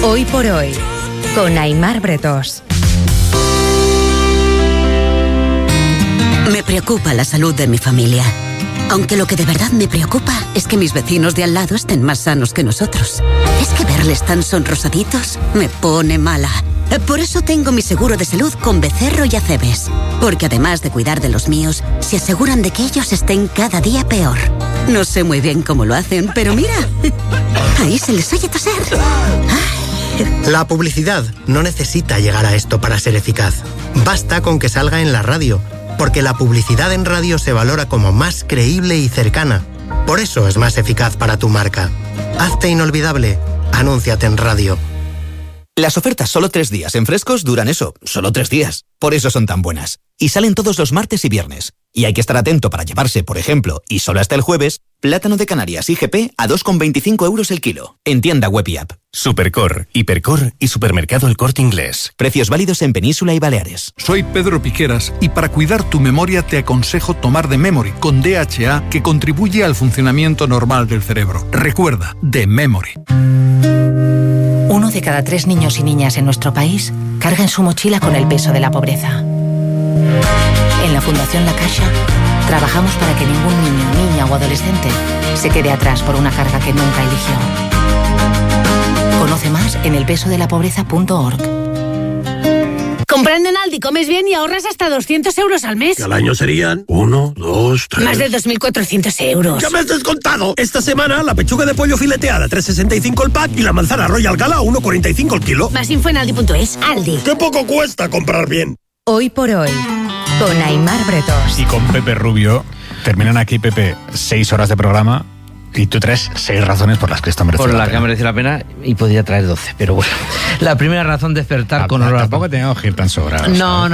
Hoy por hoy, con Aimar Bretos. Me preocupa la salud de mi familia. Aunque lo que de verdad me preocupa es que mis vecinos de al lado estén más sanos que nosotros. Es que verles tan sonrosaditos me pone mala. Por eso tengo mi seguro de salud con Becerro y Acebes. Porque además de cuidar de los míos, se aseguran de que ellos estén cada día peor. No sé muy bien cómo lo hacen, pero mira, ahí se les oye toser. La publicidad no necesita llegar a esto para ser eficaz. Basta con que salga en la radio, porque la publicidad en radio se valora como más creíble y cercana. Por eso es más eficaz para tu marca. Hazte inolvidable. Anúnciate en radio. Las ofertas solo 3 días en Frescos duran eso, solo 3 días. Por eso son tan buenas. Y salen todos los martes y viernes. Y hay que estar atento para llevarse, por ejemplo, y solo hasta el jueves, plátano de Canarias IGP a 2,25 euros el kilo. En tienda web y app. Supercor, Hipercor y Supermercado El Corte Inglés. Precios válidos en Península y Baleares. Soy Pedro Piqueras y para cuidar tu memoria te aconsejo tomar The Memory con DHA que contribuye al funcionamiento normal del cerebro. Recuerda, The Memory. 1 de cada 3 niños y niñas en nuestro país carga en su mochila con el peso de la pobreza. En la Fundación La Caixa trabajamos para que ningún niño, niña o adolescente se quede atrás por una carga que nunca eligió. Conoce más en elpesodelapobreza.org. Comprando en Aldi comes bien y ahorras hasta 200 euros al mes. Y al año serían 1, 2, 3... Más de 2.400 euros. ¡Ya me has descontado! Esta semana la pechuga de pollo fileteada 3,65 el pack y la manzana Royal Gala 1,45 el kilo. Más info en Aldi.es. Aldi. ¡Qué poco cuesta comprar bien! Hoy por hoy, con Aimar Bretos. Y con Pepe Rubio. Terminan aquí, Pepe, 6 horas de programa. Y tú traes 6 razones por las que esto merece la pena. Por las que merece la pena, y podría traer 12, pero bueno. La primera razón, despertar con olor a pan. Tampoco teníamos que ir tan sobrados.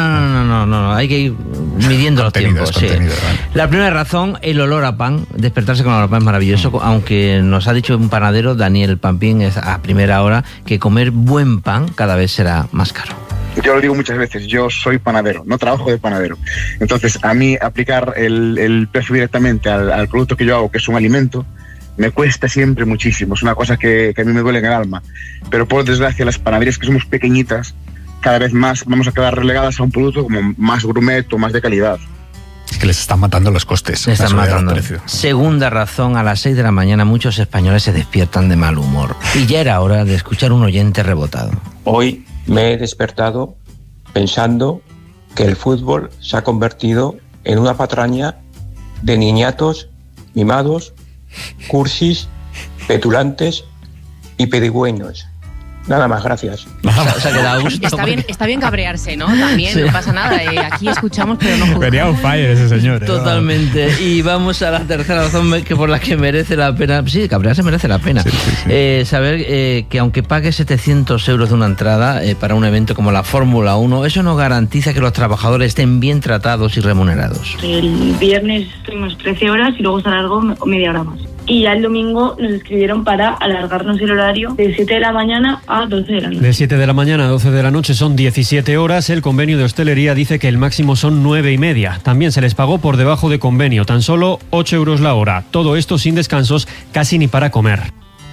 No, hay que ir midiendo los tiempos. Sí. Vale. La primera razón, el olor a pan. Despertarse con olor a pan es maravilloso, aunque nos ha dicho un panadero, Daniel Pampín, a primera hora, que comer buen pan cada vez será más caro. Yo lo digo muchas veces, yo soy panadero, no trabajo de panadero. Entonces, a mí aplicar el precio directamente al producto que yo hago, que es un alimento, me cuesta siempre muchísimo. Es una cosa que a mí me duele en el alma. Pero por desgracia, las panaderías que somos pequeñitas, cada vez más vamos a quedar relegadas a un producto como más gourmet o más de calidad. Es que les están matando los costes. Les están matando. Segunda razón, a las 6 de la mañana muchos españoles se despiertan de mal humor. Y ya era hora de escuchar un oyente rebotado. Hoy me he despertado pensando que el fútbol se ha convertido en una patraña de niñatos mimados, cursis, petulantes y pedigüeños. Nada más, gracias. O sea, que da gusto. Está bien cabrearse, ¿no? También sí. No pasa nada. Aquí escuchamos, pero no juzgamos. Venía un fire ese señor. Totalmente. Y vamos a la tercera razón que por la que merece la pena. Sí, cabrearse merece la pena. Sí. Saber que aunque pague 700 euros de una entrada para un evento como la Fórmula 1, eso no garantiza que los trabajadores estén bien tratados y remunerados. El viernes estuvimos 13 horas y luego se alargó media hora más. Y ya el domingo nos escribieron para alargarnos el horario de 7 de la mañana a 12 de la noche. De 7 de la mañana a 12 de la noche son 17 horas. El convenio de hostelería dice que el máximo son 9,5. También se les pagó por debajo de convenio, tan solo 8 euros la hora. Todo esto sin descansos, casi ni para comer.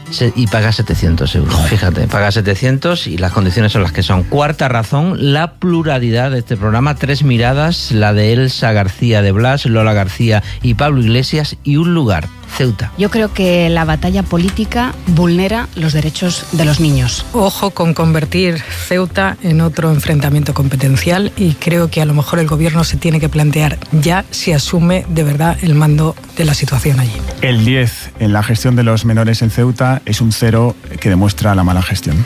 Y paga 700 euros, fíjate, paga 700 y las condiciones son las que son. Cuarta razón, la pluralidad de este programa, 3 miradas, la de Elsa García de Blas, Lola García y Pablo Iglesias, y un lugar, Ceuta. Yo creo que la batalla política vulnera los derechos de los niños. Ojo con convertir Ceuta en otro enfrentamiento competencial, y creo que a lo mejor el gobierno se tiene que plantear ya si asume de verdad el mando de la situación allí. El 10 en la gestión de los menores en Ceuta es un 0 que demuestra la mala gestión.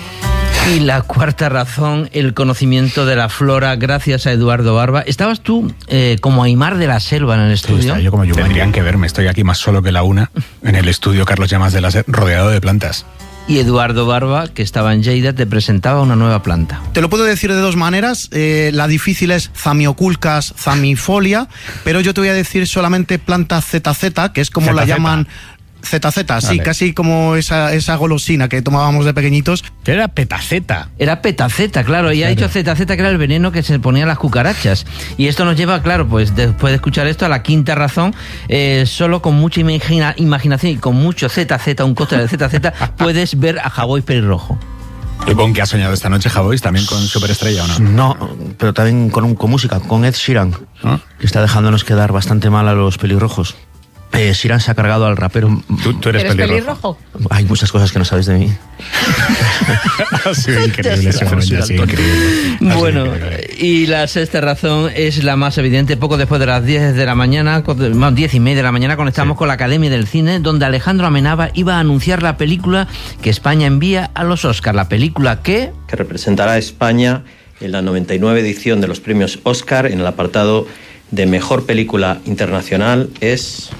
Y la cuarta razón, el conocimiento de la flora, gracias a Eduardo Barba. ¿Estabas tú como Aimar de la Selva en el estudio? Sí, yo como Yumanji. Tendrían que verme, estoy aquí más solo que la una, en el estudio Carlos Llamas de la Selva, rodeado de plantas. Y Eduardo Barba, que estaba en Lleida, te presentaba una nueva planta. Te lo puedo decir de dos maneras. La difícil es Zamioculcas zamifolia, pero yo te voy a decir solamente planta ZZ, que es como la llaman... ZZ, sí, vale. Casi como esa golosina que tomábamos de pequeñitos. ¿Qué era petaceta? Era petaceta, claro, y ha dicho ZZ, que era el veneno que se ponían las cucarachas. Y esto nos lleva, claro, pues después de escuchar esto, a la quinta razón. Solo con mucha imaginación y con mucho ZZ, un cóctel de ZZ, puedes ver a Hawái pelirrojo. ¿Tú con qué has soñado esta noche, Javois? ¿También con Superestrella o no? No, pero también con música, con Ed Sheeran, que está dejándonos quedar bastante mal a los pelirrojos. Sheeran se ha cargado al rapero. ¿Tú eres pelirrojo? Hay muchas cosas que no sabes de mí. Ha sido increíble ese momento, ha sido increíble. Bueno, y la sexta razón es la más evidente. Poco después de las 10 de la mañana, 10:30 de la mañana, conectamos con la Academia del Cine, donde Alejandro Amenábar iba a anunciar la película que España envía a los Oscar. La película que representará a España en la 99 edición de los premios Oscar en el apartado de Mejor Película Internacional es...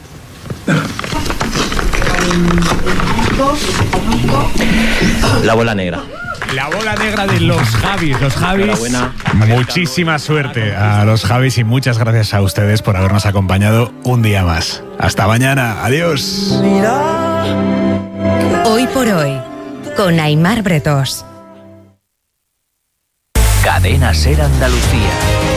La bola negra. La bola negra de los Javis. Los Javis, muchísima suerte a los Javis y muchas gracias a ustedes por habernos acompañado un día más. Hasta mañana. Adiós. Hoy por hoy, con Aimar Bretos. Cadena SER Andalucía.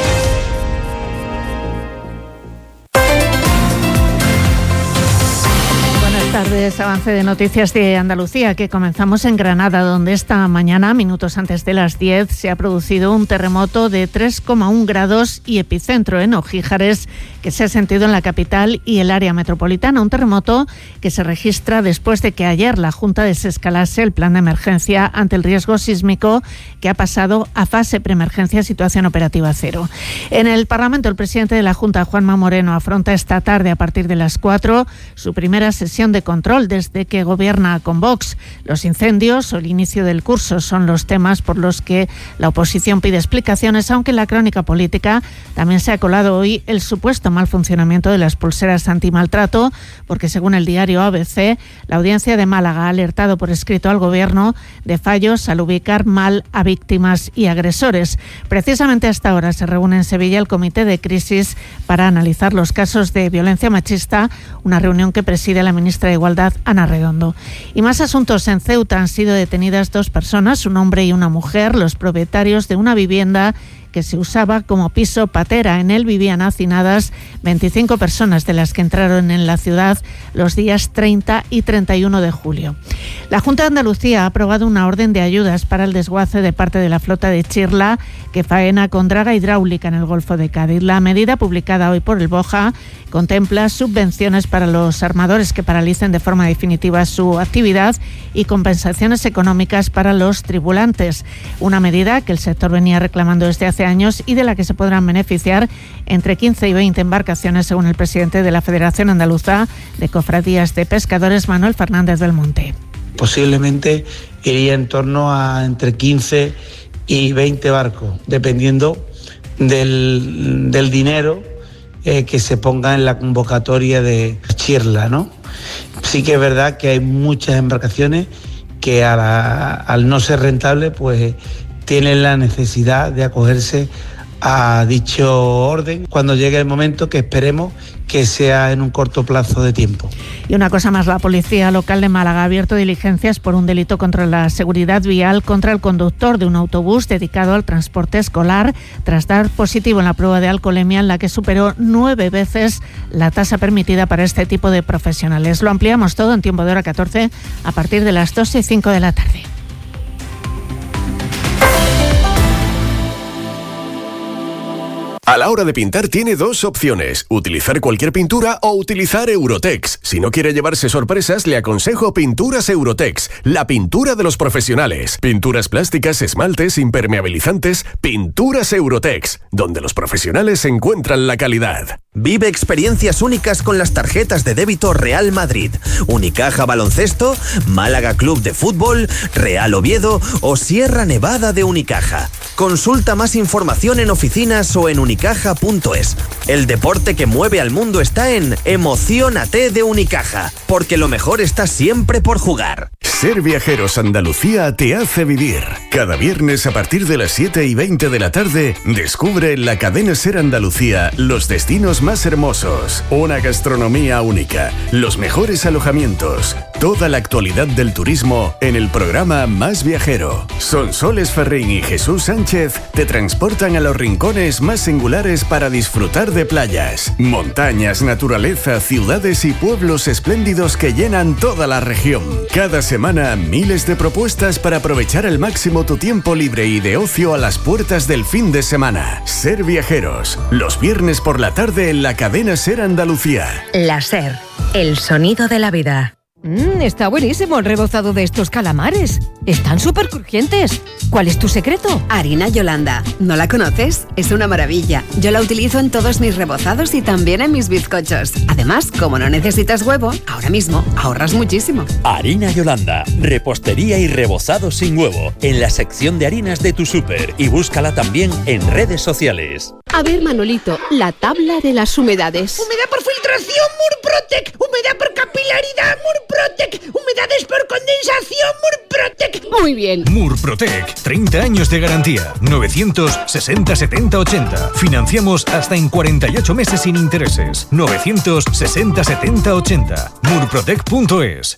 Buenas tardes, avance de noticias de Andalucía, que comenzamos en Granada, donde esta mañana, minutos antes de las 10, se ha producido un terremoto de 3,1 grados y epicentro en Ojíjares, que se ha sentido en la capital y el área metropolitana. Un terremoto que se registra después de que ayer la Junta desescalase el plan de emergencia ante el riesgo sísmico, que ha pasado a fase preemergencia, situación operativa cero. En el Parlamento, el presidente de la Junta, Juanma Moreno, afronta esta tarde, a partir de las 4, su primera sesión de control desde que gobierna con Vox. Los incendios o el inicio del curso son los temas por los que la oposición pide explicaciones, aunque en la crónica política también se ha colado hoy el supuesto mal funcionamiento de las pulseras antimaltrato, porque según el diario ABC, la Audiencia de Málaga ha alertado por escrito al gobierno de fallos al ubicar mal a víctimas y agresores. Precisamente a esta hora se reúne en Sevilla el Comité de Crisis para analizar los casos de violencia machista, una reunión que preside la ministra de Igualdad, Ana Redondo. Y más asuntos. En Ceuta han sido detenidas 2 personas, un hombre y una mujer, los propietarios de una vivienda que se usaba como piso patera. En él vivían hacinadas 25 personas, de las que entraron en la ciudad los días 30 y 31 de julio. La Junta de Andalucía ha aprobado una orden de ayudas para el desguace de parte de la flota de Chirla, que faena con draga hidráulica en el Golfo de Cádiz. La medida, publicada hoy por el BOJA, contempla subvenciones para los armadores que paralicen de forma definitiva su actividad y compensaciones económicas para los tripulantes. Una medida que el sector venía reclamando desde hace años y de la que se podrán beneficiar entre 15 y 20 embarcaciones, según el presidente de la Federación Andaluza de Cofradías de Pescadores, Manuel Fernández del Monte. Posiblemente iría en torno a entre 15 y 20 barcos, dependiendo del dinero que se ponga en la convocatoria de Chirla, ¿no? Sí que es verdad que hay muchas embarcaciones que al no ser rentable, pues tienen la necesidad de acogerse a dicho orden cuando llegue el momento, que esperemos que sea en un corto plazo de tiempo. Y una cosa más, la Policía Local de Málaga ha abierto diligencias por un delito contra la seguridad vial contra el conductor de un autobús dedicado al transporte escolar, tras dar positivo en la prueba de alcoholemia, en la que superó 9 veces la tasa permitida para este tipo de profesionales. Lo ampliamos todo en Tiempo de Hora 14 a partir de las 2:05 de la tarde. A la hora de pintar tiene 2 opciones, utilizar cualquier pintura o utilizar Eurotex. Si no quiere llevarse sorpresas, le aconsejo Pinturas Eurotex, la pintura de los profesionales. Pinturas plásticas, esmaltes, impermeabilizantes, Pinturas Eurotex, donde los profesionales encuentran la calidad. Vive experiencias únicas con las tarjetas de débito Real Madrid, Unicaja Baloncesto, Málaga Club de Fútbol, Real Oviedo o Sierra Nevada de Unicaja. Consulta más información en oficinas o en unicaja.es. El deporte que mueve al mundo está en Emociónate de Unicaja, porque lo mejor está siempre por jugar. Ser Viajeros Andalucía te hace vivir. Cada viernes a partir de las 7:20 de la tarde, descubre en la cadena SER Andalucía los destinos más hermosos, una gastronomía única, los mejores alojamientos, Toda la actualidad del turismo en el programa Más Viajero. Sonsoles Ferrín y Jesús Sánchez te transportan a los rincones más singulares para disfrutar de playas, montañas, naturaleza, ciudades y pueblos espléndidos que llenan toda la región. Cada semana, miles de propuestas para aprovechar al máximo tu tiempo libre y de ocio a las puertas del fin de semana. Ser Viajeros, los viernes por la tarde en la cadena Ser Andalucía. La Ser, el sonido de la vida. Está buenísimo el rebozado de estos calamares. Están súper crujientes. ¿Cuál es tu secreto? Harina Yolanda. ¿No la conoces? Es una maravilla. Yo la utilizo en todos mis rebozados y también en mis bizcochos. Además, como no necesitas huevo, ahora mismo ahorras muchísimo. Harina Yolanda. Repostería y rebozado sin huevo. En la sección de harinas de tu súper. Y búscala también en redes sociales. A ver, Manolito, la tabla de las humedades. Humedad por filtración, Murprotec. Humedad por capilaridad, Murprotec. Humedades por condensación, Murprotec. Muy bien. Murprotec, 30 años de garantía. 960 70 80. Financiamos hasta en 48 meses sin intereses. 960 70 80. Murprotec.es.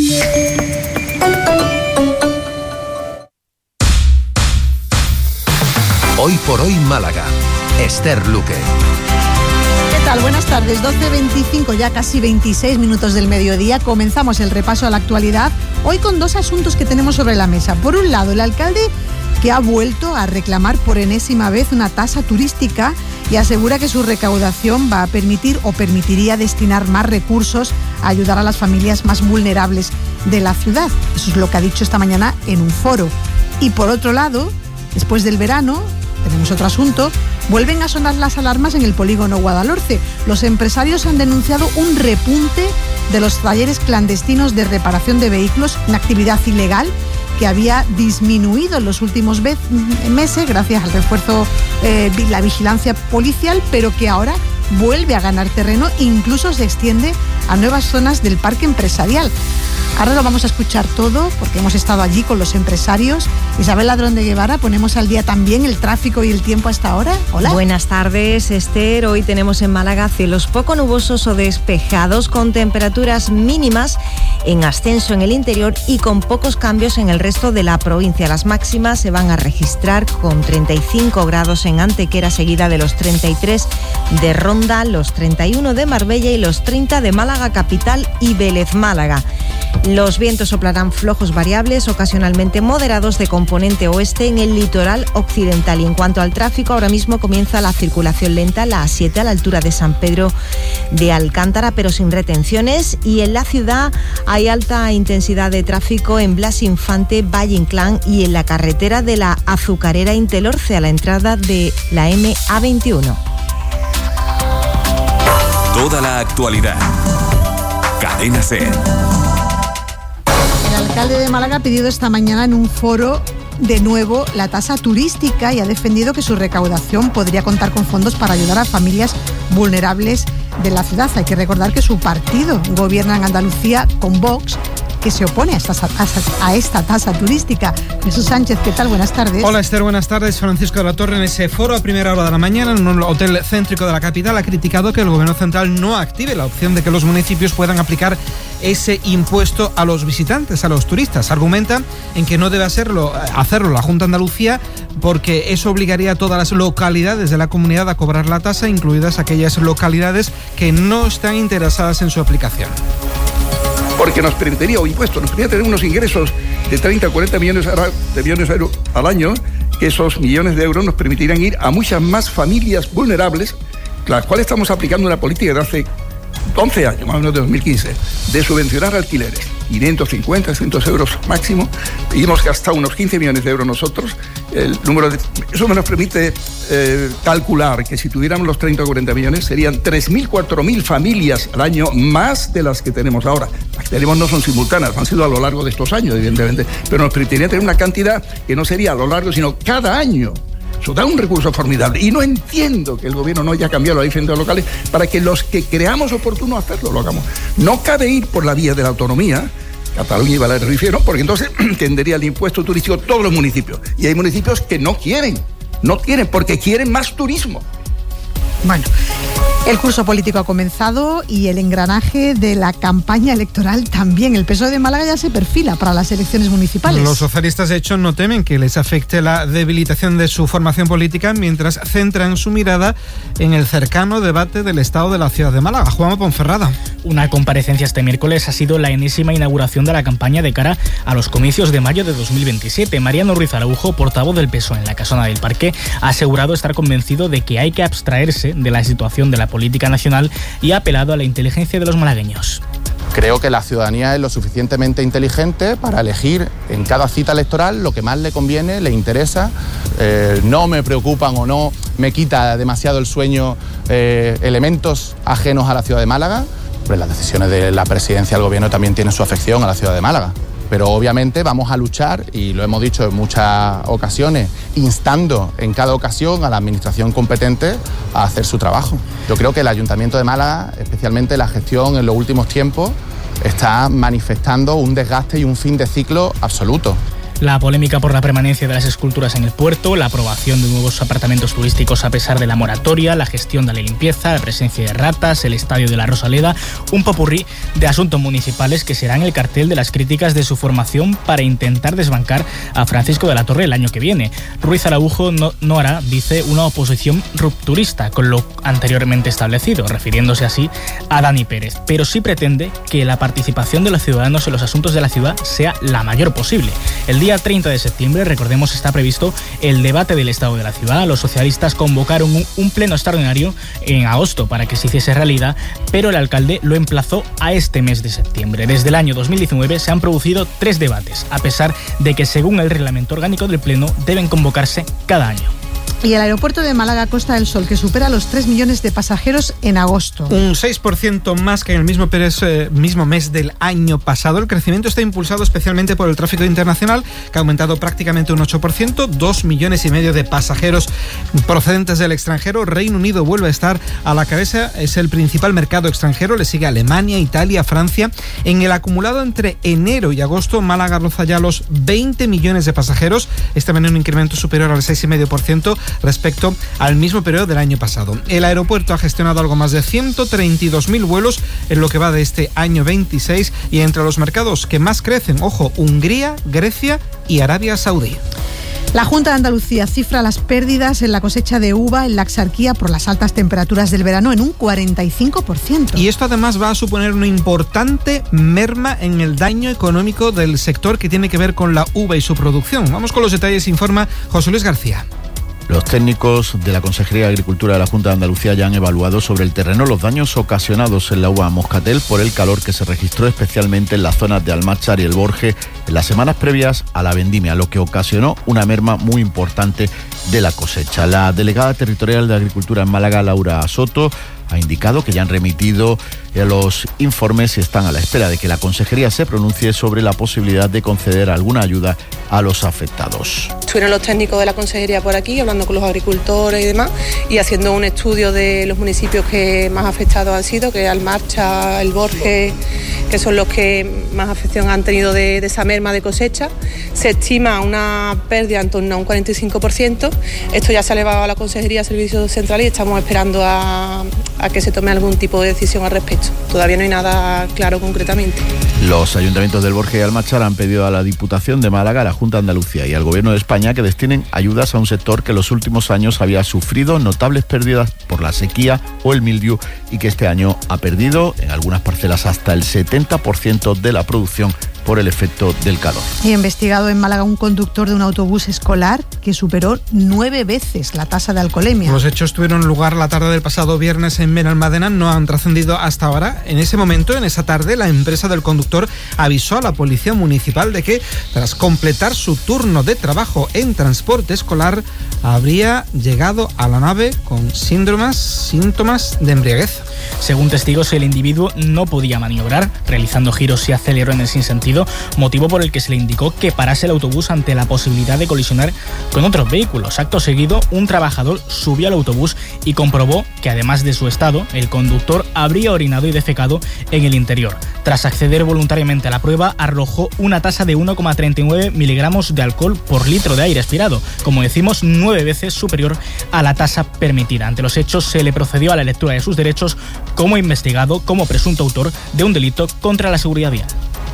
Hoy por hoy Málaga. Esther Luque. ¿Qué tal? Buenas tardes, 12:25, ya casi 26 minutos del mediodía. Comenzamos el repaso a la actualidad, hoy con dos asuntos que tenemos sobre la mesa. Por un lado, el alcalde que ha vuelto a reclamar por enésima vez una tasa turística y asegura que su recaudación va a permitir o permitiría destinar más recursos a ayudar a las familias más vulnerables de la ciudad. Eso es lo que ha dicho esta mañana en un foro. Y por otro lado, después del verano, tenemos otro asunto. Vuelven a sonar las alarmas en el polígono Guadalhorce. Los empresarios han denunciado un repunte de los talleres clandestinos de reparación de vehículos, una actividad ilegal que había disminuido en los últimos meses gracias al refuerzo la vigilancia policial, pero que ahora vuelve a ganar terreno e incluso se extiende a nuevas zonas del parque empresarial. Ahora lo vamos a escuchar todo porque hemos estado allí con los empresarios. Isabel Ladrón de Guevara, ponemos al día también el tráfico y el tiempo hasta ahora. Hola. Buenas tardes, Esther. Hoy tenemos en Málaga cielos poco nubosos o despejados con temperaturas mínimas en ascenso en el interior y con pocos cambios en el resto de la provincia. Las máximas se van a registrar con 35 grados en Antequera, seguida de los 33 de Ronda, los 31 de Marbella y los 30 de Málaga capital y Vélez Málaga. Los vientos soplarán flojos variables, ocasionalmente moderados de componente oeste en el litoral occidental. Y en cuanto al tráfico, ahora mismo comienza la circulación lenta en la A7 a la altura de San Pedro de Alcántara, pero sin retenciones. Y en la ciudad hay alta intensidad de tráfico en Blas Infante, Valle Inclán y en la carretera de la Azucarera Intelorce a la entrada de la MA21. Toda la actualidad. Cadena Ser. El alcalde de Málaga ha pedido esta mañana en un foro de nuevo la tasa turística y ha defendido que su recaudación podría contar con fondos para ayudar a familias vulnerables de la ciudad. Hay que recordar que su partido gobierna en Andalucía con Vox, que se opone a esta tasa turística. Jesús Sánchez, ¿qué tal? Buenas tardes. Hola Esther, buenas tardes. Francisco de la Torre en ese foro a primera hora de la mañana en un hotel céntrico de la capital ha criticado que el gobierno central no active la opción de que los municipios puedan aplicar ese impuesto a los visitantes, a los turistas. Argumenta en que no debe hacerlo la Junta de Andalucía porque eso obligaría a todas las localidades de la comunidad a cobrar la tasa, incluidas aquellas localidades que no están interesadas en su aplicación. Porque nos permitiría, o impuesto, nos permitiría tener unos ingresos de 30 o 40 millones de euros al año, que esos millones de euros nos permitirían ir a muchas más familias vulnerables, las cuales estamos aplicando una política de hace 11 años, más o menos de 2015, de subvencionar alquileres, 550, 600 euros máximo, y hemos gastado unos 15 millones de euros nosotros. Eso nos permite calcular que si tuviéramos los 30 o 40 millones serían 3.000, 4.000 familias al año más de las que tenemos ahora. Las que tenemos no son simultáneas, han sido a lo largo de estos años, evidentemente, pero nos permitiría tener una cantidad que no sería a lo largo, sino cada año. Eso da un recurso formidable y no entiendo que el gobierno no haya cambiado la ley de centros locales para que los que creamos oportuno hacerlo lo hagamos. No cabe ir por la vía de la autonomía, Cataluña y Baleares refiero, porque entonces tendría el impuesto turístico todos los municipios y hay municipios que no quieren porque quieren más turismo. Bueno, el curso político ha comenzado y el engranaje de la campaña electoral también. El PSOE de Málaga ya se perfila para las elecciones municipales. Los socialistas, de hecho, no temen que les afecte la debilitación de su formación política mientras centran su mirada en el cercano debate del estado de la ciudad de Málaga. Juanma Ponferrada. Una comparecencia este miércoles ha sido la enésima inauguración de la campaña de cara a los comicios de mayo de 2027. Mariano Ruiz Araujo, portavoz del PSOE en la Casona del Parque, ha asegurado estar convencido de que hay que abstraerse de la situación de la política nacional y ha apelado a la inteligencia de los malagueños. Creo que la ciudadanía es lo suficientemente inteligente para elegir en cada cita electoral lo que más le conviene, le interesa. No me preocupan o no me quita demasiado el sueño elementos ajenos a la ciudad de Málaga. Pues las decisiones de la presidencia del gobierno también tienen su afección a la ciudad de Málaga. Pero obviamente vamos a luchar, y lo hemos dicho en muchas ocasiones, instando en cada ocasión a la administración competente a hacer su trabajo. Yo creo que el Ayuntamiento de Málaga, especialmente la gestión en los últimos tiempos, está manifestando un desgaste y un fin de ciclo absoluto. La polémica por la permanencia de las esculturas en el puerto, la aprobación de nuevos apartamentos turísticos a pesar de la moratoria, la gestión de la limpieza, la presencia de ratas, el estadio de la Rosaleda, un popurrí de asuntos municipales que serán el cartel de las críticas de su formación para intentar desbancar a Francisco de la Torre el año que viene. Ruiz Araujo no hará, dice, una oposición rupturista con lo anteriormente establecido, refiriéndose así a Dani Pérez, pero sí pretende que la participación de los ciudadanos en los asuntos de la ciudad sea la mayor posible. El día 30 de septiembre, recordemos, está previsto el debate del estado de la ciudad. Los socialistas convocaron un pleno extraordinario en agosto para que se hiciese realidad, pero el alcalde lo emplazó a este mes de septiembre. Desde el año 2019 se han producido 3 debates, a pesar de que según el reglamento orgánico del pleno deben convocarse cada año. Y el aeropuerto de Málaga Costa del Sol, que supera los 3 millones de pasajeros en agosto. Un 6% más que en el mismo mes del año pasado. El crecimiento está impulsado especialmente por el tráfico internacional, que ha aumentado prácticamente un 8%, 2,5 millones de pasajeros procedentes del extranjero. Reino Unido vuelve a estar a la cabeza, es el principal mercado extranjero, le sigue Alemania, Italia, Francia. En el acumulado entre enero y agosto, Málaga roza ya los 20 millones de pasajeros, este también un incremento superior al 6,5%, respecto al mismo periodo del año pasado. El aeropuerto ha gestionado algo más de 132.000 vuelos en lo que va de este año 26, y entre los mercados que más crecen, ojo, Hungría, Grecia y Arabia Saudí. La Junta de Andalucía cifra las pérdidas en la cosecha de uva en la Axarquía por las altas temperaturas del verano en un 45%. Y esto además va a suponer una importante merma en el daño económico del sector que tiene que ver con la uva y su producción. Vamos con los detalles, informa José Luis García. Los técnicos de la Consejería de Agricultura de la Junta de Andalucía ya han evaluado sobre el terreno los daños ocasionados en la uva moscatel por el calor que se registró especialmente en las zonas de Almáchar y El Borje en las semanas previas a la vendimia, lo que ocasionó una merma muy importante de la cosecha. La delegada territorial de Agricultura en Málaga, Laura Soto, ha indicado que ya han remitido los informes y están a la espera de que la Consejería se pronuncie sobre la posibilidad de conceder alguna ayuda a los afectados. Estuvieron los técnicos de la Consejería por aquí, hablando con los agricultores y demás, y haciendo un estudio de los municipios que más afectados han sido, que es Almarcha, El Borje, que son los que más afección han tenido de esa merma de cosecha. Se estima una pérdida en torno a un 45%. Esto ya se ha elevado a la Consejería de Servicios Centrales y estamos esperando a que se tome algún tipo de decisión al respecto. Todavía no hay nada claro concretamente. Los ayuntamientos del Borje y Almáchar han pedido a la Diputación de Málaga, a la Junta de Andalucía y al Gobierno de España que destinen ayudas a un sector que en los últimos años había sufrido notables pérdidas por la sequía o el mildiu y que este año ha perdido en algunas parcelas hasta el 70% de la producción por el efecto del calor. He investigado en Málaga un conductor de un autobús escolar que superó 9 veces la tasa de alcoholemia. Los hechos tuvieron lugar la tarde del pasado viernes en Benalmádena, no han trascendido hasta ahora. En ese momento, en esa tarde, la empresa del conductor avisó a la Policía Municipal de que, tras completar su turno de trabajo en transporte escolar, habría llegado a la nave con síntomas de embriaguez. Según testigos, el individuo no podía maniobrar, realizando giros y acelerones sin sentido, fallecido, motivo por el que se le indicó que parase el autobús ante la posibilidad de colisionar con otros vehículos. Acto seguido, un trabajador subió al autobús y comprobó que, además de su estado, el conductor habría orinado y defecado en el interior. Tras acceder voluntariamente a la prueba, arrojó una tasa de 1,39 miligramos de alcohol por litro de aire expirado, como decimos, 9 veces superior a la tasa permitida. Ante los hechos, se le procedió a la lectura de sus derechos como investigado como presunto autor de un delito contra la seguridad vial.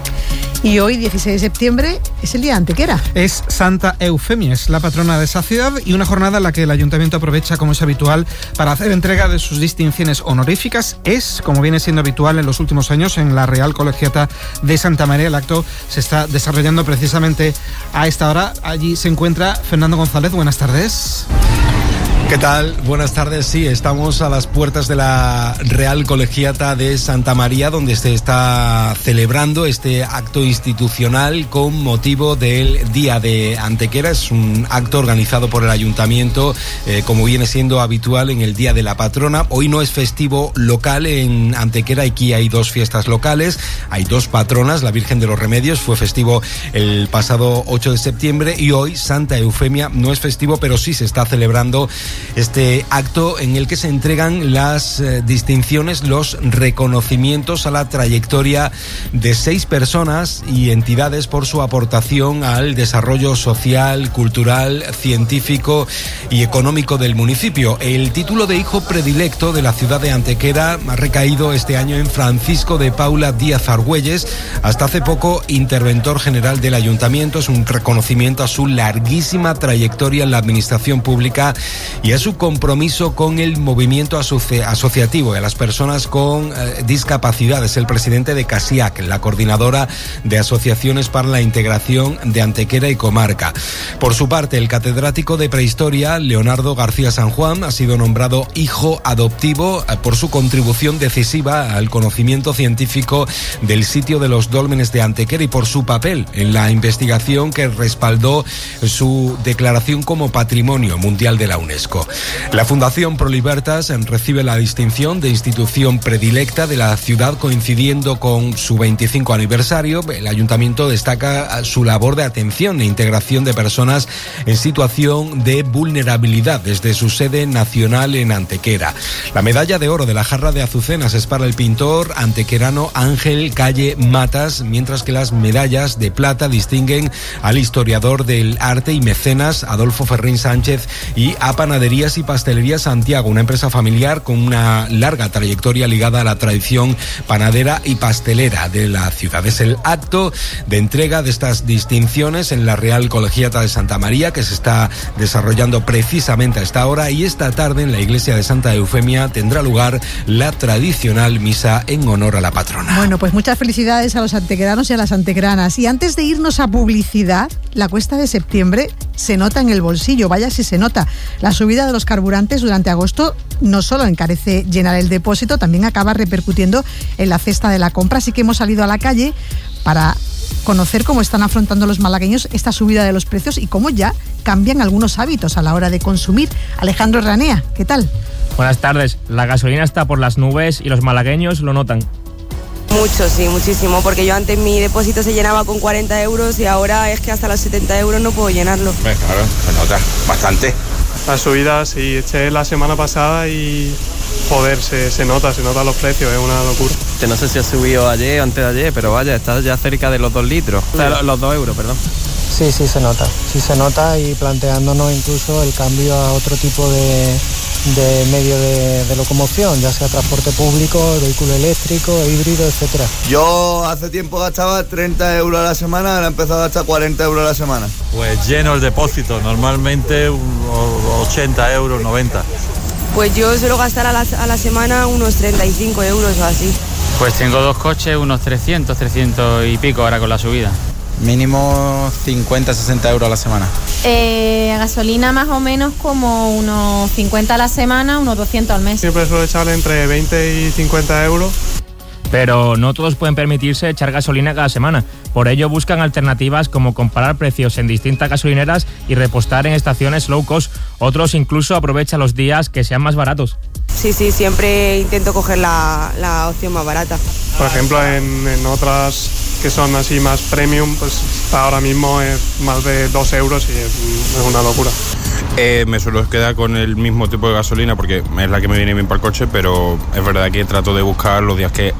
Y hoy, 16 de septiembre, es el día de Antequera. Es Santa Eufemia, es la patrona de esa ciudad, y una jornada en la que el ayuntamiento aprovecha, como es habitual, para hacer entrega de sus distinciones honoríficas. Es, como viene siendo habitual en los últimos años, en la Real Colegiata de Santa María. El acto se está desarrollando precisamente a esta hora. Allí se encuentra Fernando González. Buenas tardes. ¿Qué tal? Buenas tardes. Sí, estamos a las puertas de la Real Colegiata de Santa María, donde se está celebrando este acto institucional con motivo del Día de Antequera. Es un acto organizado por el Ayuntamiento, como viene siendo habitual en el Día de la Patrona. Hoy no es festivo local en Antequera, aquí hay 2 fiestas locales, hay 2 patronas. La Virgen de los Remedios fue festivo el pasado 8 de septiembre y hoy Santa Eufemia no es festivo, pero sí se está celebrando este acto en el que se entregan las distinciones, los reconocimientos a la trayectoria de 6 personas y entidades por su aportación al desarrollo social, cultural, científico y económico del municipio. El título de hijo predilecto de la ciudad de Antequera ha recaído este año en Francisco de Paula Díaz Argüelles, hasta hace poco interventor general del ayuntamiento. Es un reconocimiento a su larguísima trayectoria en la administración pública y a su compromiso con el movimiento asociativo y a las personas con discapacidad. Es el presidente de CASIAC, la coordinadora de asociaciones para la integración de Antequera y comarca. Por su parte, el catedrático de prehistoria, Leonardo García San Juan, ha sido nombrado hijo adoptivo por su contribución decisiva al conocimiento científico del sitio de los dólmenes de Antequera y por su papel en la investigación que respaldó su declaración como Patrimonio Mundial de la UNESCO. La Fundación ProLibertas recibe la distinción de institución predilecta de la ciudad coincidiendo con su 25 aniversario. El ayuntamiento destaca su labor de atención e integración de personas en situación de vulnerabilidad desde su sede nacional en Antequera. La medalla de oro de la jarra de azucenas es para el pintor antequerano Ángel Calle Matas, mientras que las medallas de plata distinguen al historiador del arte y mecenas Adolfo Ferrín Sánchez y a Panaderías y Pastelería Santiago, una empresa familiar con una larga trayectoria ligada a la tradición panadera y pastelera de la ciudad. Es el acto de entrega de estas distinciones en la Real Colegiata de Santa María que se está desarrollando precisamente a esta hora, y esta tarde en la iglesia de Santa Eufemia tendrá lugar la tradicional misa en honor a la patrona. Bueno, pues muchas felicidades a los antequeranos y a las antequeranas. Y antes de irnos a publicidad, la cuesta de septiembre se nota en el bolsillo, vaya si se nota. La subida de los carburantes durante agosto no solo encarece llenar el depósito, también acaba repercutiendo en la cesta de la compra, así que hemos salido a la calle para conocer cómo están afrontando los malagueños esta subida de los precios y cómo ya cambian algunos hábitos a la hora de consumir. Alejandro Ranea, ¿qué tal? Buenas tardes. La gasolina está por las nubes y los malagueños lo notan. Mucho, sí, muchísimo, porque yo antes mi depósito se llenaba con 40 euros y ahora es que hasta los 70 euros no puedo llenarlo. Claro, se nota bastante. La subida, sí, eché la semana pasada y joder, se nota los precios, es una locura. No sé si ha subido ayer o antes de ayer, pero vaya, está ya cerca de los 2 litros, o sea, los 2 euros, perdón. Sí se nota y planteándonos incluso el cambio a otro tipo de medio de locomoción, ya sea transporte público, vehículo eléctrico, híbrido, etcétera. Yo hace tiempo gastaba 30 euros a la semana, ahora he empezado a gastar 40 euros a la semana. Pues lleno el depósito, normalmente 80 euros, 90. Pues yo suelo gastar a la semana unos 35 euros o así. Pues tengo 2 coches, unos 300 y pico ahora con la subida. Mínimo 50-60 euros a la semana. Gasolina más o menos como unos 50 a la semana, unos 200 al mes. Siempre suelo echarle entre 20 y 50 euros. Pero no todos pueden permitirse echar gasolina cada semana. Por ello buscan alternativas como comparar precios en distintas gasolineras y repostar en estaciones low cost. Otros incluso aprovechan los días que sean más baratos. Sí, siempre intento coger la opción más barata. Por ejemplo, en otras que son así más premium, pues ahora mismo es más de 2 euros y es una locura. Me suelo quedar con el mismo tipo de gasolina porque es la que me viene bien para el coche, pero es verdad que trato de buscar los días que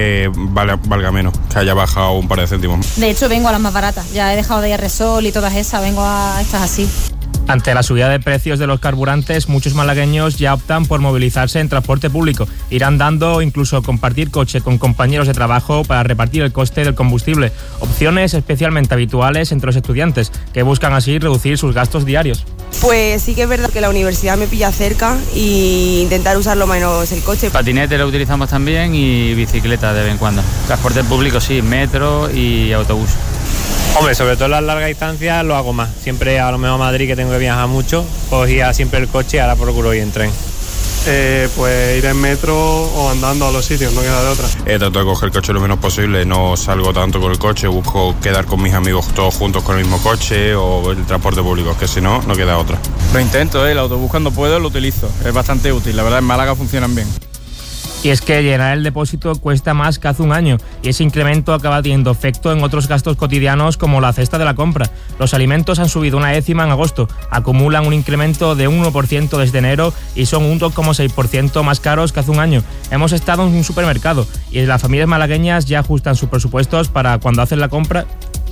valga menos, que haya bajado un par de céntimos. De hecho, vengo a las más baratas. Ya he dejado de ir a Resol y todas esas, vengo a estas así. Ante la subida de precios de los carburantes, muchos malagueños ya optan por movilizarse en transporte público, ir andando o incluso compartir coche con compañeros de trabajo para repartir el coste del combustible. Opciones especialmente habituales entre los estudiantes, que buscan así reducir sus gastos diarios. Pues sí que es verdad que la universidad me pilla cerca y intentar usar lo menos el coche. Patinete lo utilizamos también y bicicleta de vez en cuando. Transporte público sí, metro y autobús. Hombre, sobre todo en las largas distancias lo hago más. Siempre a lo mejor a Madrid, que tengo que viajar mucho, cogía siempre el coche y ahora procuro ir en tren. Pues ir en metro o andando a los sitios, no queda de otra. Trato de coger el coche lo menos posible, no salgo tanto con el coche, busco quedar con mis amigos todos juntos con el mismo coche o el transporte público, que si no, no queda otra. Lo intento, el autobús cuando puedo lo utilizo, es bastante útil, la verdad en Málaga funcionan bien. Y es que llenar el depósito cuesta más que hace un año y ese incremento acaba teniendo efecto en otros gastos cotidianos como la cesta de la compra. Los alimentos han subido 1 décima en agosto, acumulan un incremento de un 1% desde enero y son un 2,6% más caros que hace un año. Hemos estado en un supermercado y las familias malagueñas ya ajustan sus presupuestos para cuando hacen la compra.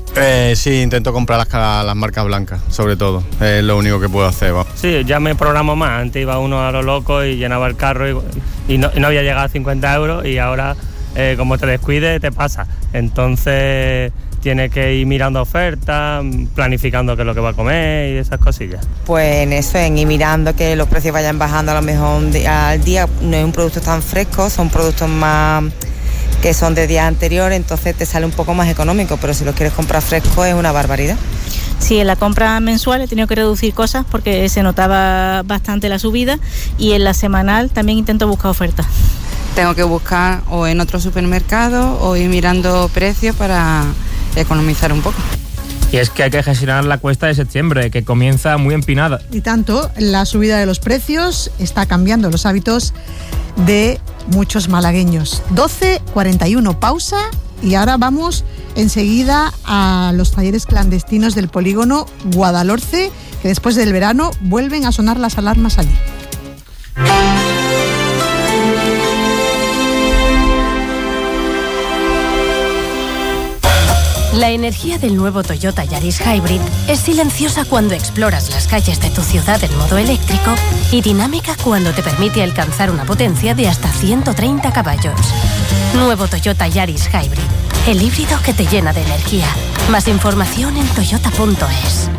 Sí, intento comprar las marcas blancas, sobre todo, es lo único que puedo hacer. ¿va? Sí, ya me programo más. Antes iba uno a lo loco y llenaba el carro y no había llegado a 50 euros y ahora, como te descuides, te pasa. Entonces tienes que ir mirando ofertas, planificando qué es lo que va a comer y esas cosillas. Pues en eso, en ir mirando que los precios vayan bajando a lo mejor al día. No es un producto tan fresco, son productos más que son de días anteriores, entonces te sale un poco más económico, pero si lo quieres comprar fresco es una barbaridad. Sí, en la compra mensual he tenido que reducir cosas porque se notaba bastante la subida y en la semanal también intento buscar ofertas. Tengo que buscar o en otro supermercado o ir mirando precios para economizar un poco. Y es que hay que gestionar la cuesta de septiembre, que comienza muy empinada. Y tanto, la subida de los precios está cambiando los hábitos de muchos malagueños. 12:41, pausa y ahora vamos enseguida a los talleres clandestinos del polígono Guadalhorce, que después del verano vuelven a sonar las alarmas allí. La energía del nuevo Toyota Yaris Hybrid es silenciosa cuando exploras las calles de tu ciudad en modo eléctrico y dinámica cuando te permite alcanzar una potencia de hasta 130 caballos. Nuevo Toyota Yaris Hybrid, el híbrido que te llena de energía. Más información en toyota.es.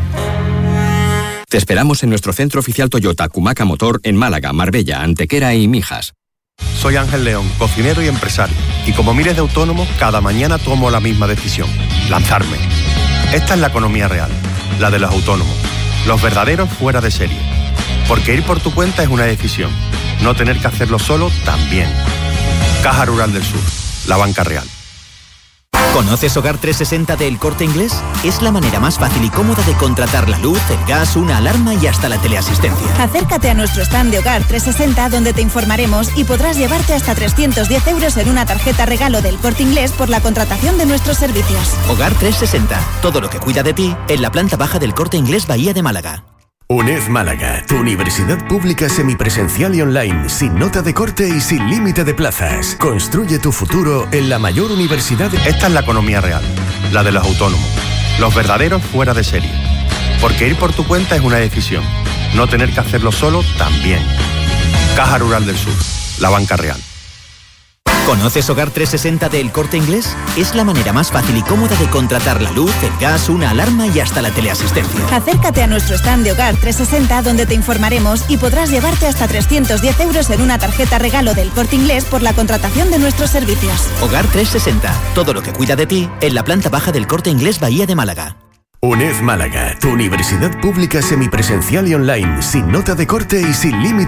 Te esperamos en nuestro centro oficial Toyota Cumaca Motor en Málaga, Marbella, Antequera y Mijas. Soy Ángel León, cocinero y empresario, y como miles de autónomos, cada mañana tomo la misma decisión: lanzarme. Esta es la economía real, la de los autónomos, los verdaderos fuera de serie. Porque ir por tu cuenta es una decisión, no tener que hacerlo solo también. Caja Rural del Sur, la banca real. ¿Conoces Hogar 360 de El Corte Inglés? Es la manera más fácil y cómoda de contratar la luz, el gas, una alarma y hasta la teleasistencia. Acércate a nuestro stand de Hogar 360 donde te informaremos y podrás llevarte hasta 310 euros en una tarjeta regalo del Corte Inglés por la contratación de nuestros servicios. Hogar 360, todo lo que cuida de ti en la planta baja del Corte Inglés Bahía de Málaga. UNED Málaga, tu universidad pública semipresencial y online, sin nota de corte y sin límite de plazas. Construye tu futuro en la mayor universidad. Esta es la economía real, la de los autónomos, los verdaderos fuera de serie. Porque ir por tu cuenta es una decisión, no tener que hacerlo solo también. Caja Rural del Sur, la banca real. ¿Conoces Hogar 360 de El Corte Inglés? Es la manera más fácil y cómoda de contratar la luz, el gas, una alarma y hasta la teleasistencia. Acércate a nuestro stand de Hogar 360 donde te informaremos y podrás llevarte hasta 310 euros en una tarjeta regalo del Corte Inglés por la contratación de nuestros servicios. Hogar 360, todo lo que cuida de ti en la planta baja del Corte Inglés Bahía de Málaga. UNED Málaga, tu universidad pública semipresencial y online, sin nota de corte y sin límite.